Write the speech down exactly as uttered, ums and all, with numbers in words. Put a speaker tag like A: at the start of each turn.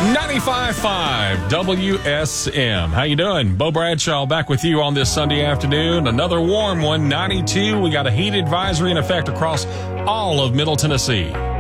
A: ninety-five point five W S M. How you doing? Bo Bradshaw back with you on this Sunday afternoon. Another warm one, ninety-two. We got a heat advisory in effect across all of Middle Tennessee.